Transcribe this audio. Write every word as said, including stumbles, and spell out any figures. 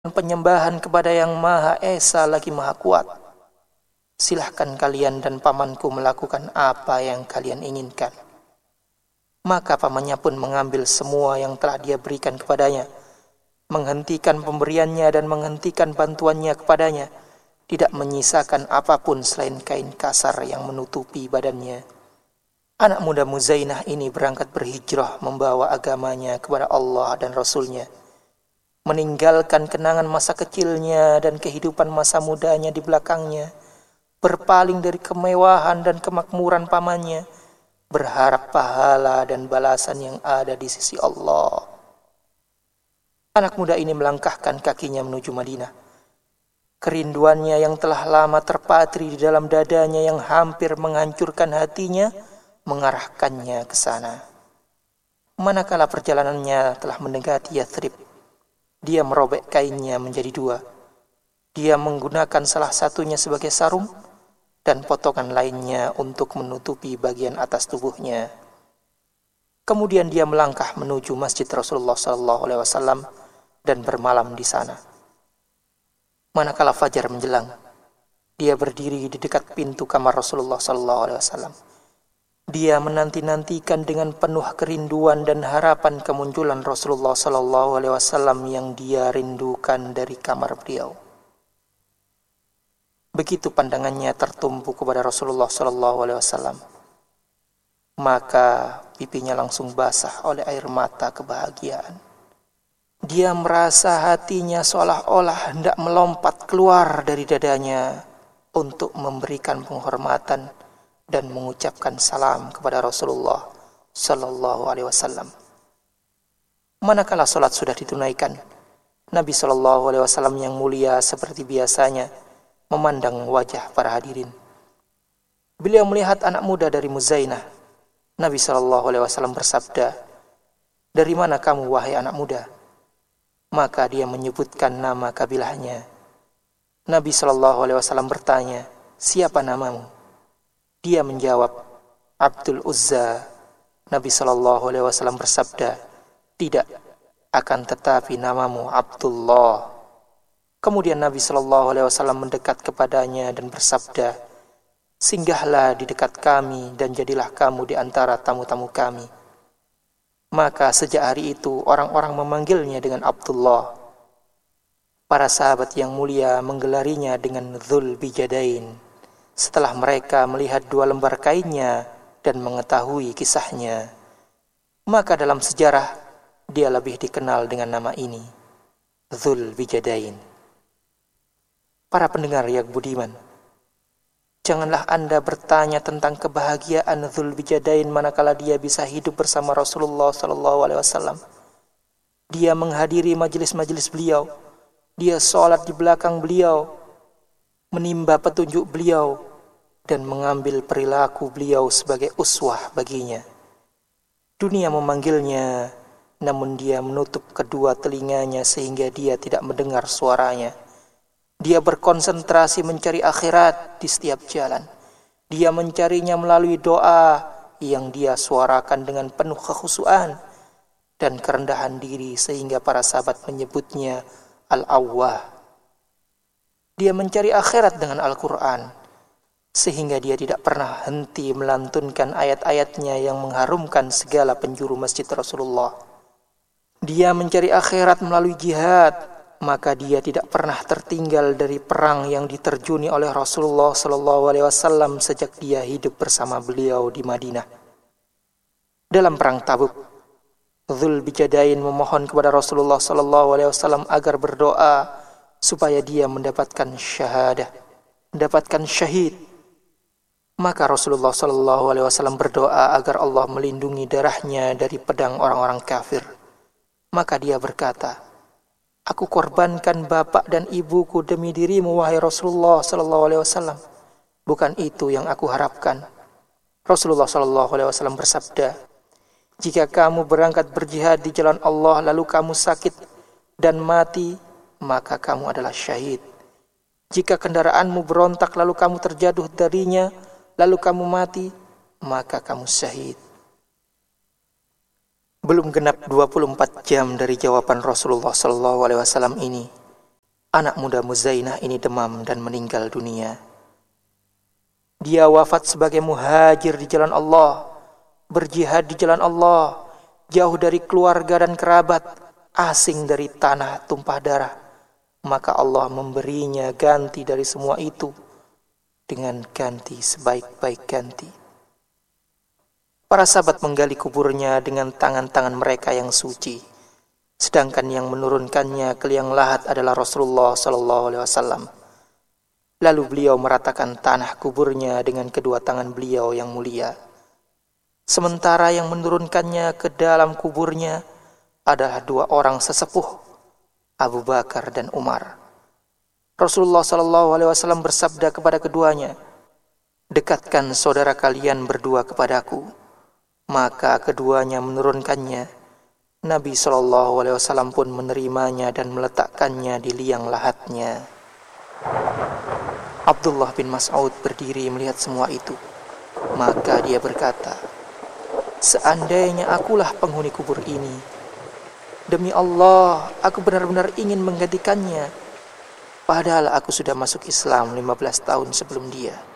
penyembahan kepada yang Maha Esa lagi Maha Kuat. Silahkan kalian dan pamanku melakukan apa yang kalian inginkan. Maka pamannya pun mengambil semua yang telah dia berikan kepadanya, menghentikan pemberiannya dan menghentikan bantuannya kepadanya, tidak menyisakan apapun selain kain kasar yang menutupi badannya. Anak muda Muzainah ini berangkat berhijrah membawa agamanya kepada Allah dan Rasulnya, meninggalkan kenangan masa kecilnya dan kehidupan masa mudanya di belakangnya, berpaling dari kemewahan dan kemakmuran pamannya, berharap pahala dan balasan yang ada di sisi Allah. Anak muda ini melangkahkan kakinya menuju Madinah. Kerinduannya yang telah lama terpatri di dalam dadanya yang hampir menghancurkan hatinya mengarahkannya ke sana. Manakala perjalanannya telah mendekati Yathrib, dia merobek kainnya menjadi dua. Dia menggunakan salah satunya sebagai sarung dan potongan lainnya untuk menutupi bagian atas tubuhnya. Kemudian dia melangkah menuju Masjid Rasulullah sallallahu alaihi wasallam dan bermalam di sana. Manakala fajar menjelang, dia berdiri di dekat pintu kamar Rasulullah sallallahu alaihi wasallam. Dia menanti-nantikan dengan penuh kerinduan dan harapan kemunculan Rasulullah sallallahu alaihi wasallam yang dia rindukan dari kamar beliau. Begitu pandangannya tertumpu kepada Rasulullah sallallahu alaihi wasallam, maka pipinya langsung basah oleh air mata kebahagiaan. Dia merasa hatinya seolah-olah hendak melompat keluar dari dadanya untuk memberikan penghormatan dan mengucapkan salam kepada Rasulullah sallallahu alaihi wasallam. Manakala salat sudah ditunaikan, Nabi sallallahu alaihi wasallam yang mulia seperti biasanya memandang wajah para hadirin. Beliau melihat anak muda dari Muzainah. Nabi sallallahu alaihi wasallam bersabda, "Dari mana kamu wahai anak muda?" Maka dia menyebutkan nama kabilahnya. Nabi sallallahu alaihi wasallam bertanya, "Siapa namamu?" Dia menjawab, "Abdul Uzza." Nabi sallallahu alaihi wasallam bersabda, "Tidak, akan tetapi namamu Abdullah." Kemudian Nabi sallallahu alaihi wasallam mendekat kepadanya dan bersabda, "Singgahlah di dekat kami dan jadilah kamu di antara tamu-tamu kami." Maka sejak hari itu orang-orang memanggilnya dengan Abdullah. Para sahabat yang mulia menggelarinya dengan Dzul Bijadain setelah mereka melihat dua lembar kainnya dan mengetahui kisahnya. Maka dalam sejarah dia lebih dikenal dengan nama ini, Dzul Bijadain. Para pendengar yang budiman, janganlah Anda bertanya tentang kebahagiaan Dzul Bijadain manakala dia bisa hidup bersama Rasulullah sallallahu alaihi wasallam. Dia menghadiri majelis-majelis beliau, dia sholat di belakang beliau, menimba petunjuk beliau, dan mengambil perilaku beliau sebagai uswah baginya. Dunia memanggilnya, namun dia menutup kedua telinganya sehingga dia tidak mendengar suaranya. Dia berkonsentrasi mencari akhirat di setiap jalan. Dia mencarinya melalui doa yang dia suarakan dengan penuh kekhusyuan dan kerendahan diri sehingga para sahabat menyebutnya Al-Awwah. Dia mencari akhirat dengan Al-Quran sehingga dia tidak pernah henti melantunkan ayat-ayatnya yang mengharumkan segala penjuru masjid Rasulullah. Dia mencari akhirat melalui jihad, maka dia tidak pernah tertinggal dari perang yang diterjuni oleh Rasulullah sallallahu alaihi wasallam sejak dia hidup bersama beliau di Madinah. Dalam perang Tabuk, Dzul Bijadain memohon kepada Rasulullah sallallahu alaihi wasallam agar berdoa supaya dia mendapatkan syahadah, mendapatkan syahid. Maka Rasulullah sallallahu alaihi wasallam berdoa agar Allah melindungi darahnya dari pedang orang-orang kafir. Maka dia berkata, "Aku korbankan bapak dan ibuku demi dirimu wahai Rasulullah sallallahu alaihi wasallam. Bukan itu yang aku harapkan." Rasulullah sallallahu alaihi wasallam bersabda, "Jika kamu berangkat berjihad di jalan Allah lalu kamu sakit dan mati, maka kamu adalah syahid. Jika kendaraanmu berontak lalu kamu terjatuh darinya, lalu kamu mati, maka kamu syahid." Belum genap dua puluh empat jam dari jawaban Rasulullah sallallahu alaihi wasallam ini, Anak muda Muzainah ini demam dan meninggal dunia. Dia wafat sebagai muhajir di jalan Allah, berjihad di jalan Allah, jauh dari keluarga dan kerabat, asing dari tanah tumpah darah. Maka Allah memberinya ganti dari semua itu dengan ganti sebaik-baik ganti. Para sahabat menggali kuburnya dengan tangan-tangan mereka yang suci, sedangkan yang menurunkannya ke liang lahat adalah Rasulullah Sallallahu Alaihi Wasallam. Lalu beliau meratakan tanah kuburnya dengan kedua tangan beliau yang mulia. Sementara yang menurunkannya ke dalam kuburnya adalah dua orang sesepuh, Abu Bakar dan Umar. Rasulullah Sallallahu Alaihi Wasallam bersabda kepada keduanya, "Dekatkan saudara kalian berdua kepadaku." Maka keduanya menurunkannya. Nabi Sallallahu Alaihi Wasallam pun menerimanya dan meletakkannya di liang lahatnya. Abdullah bin Mas'ud berdiri melihat semua itu. Maka dia berkata, "Seandainya akulah penghuni kubur ini, demi Allah, aku benar-benar ingin menggantikannya. Padahal aku sudah masuk Islam lima belas tahun sebelum dia."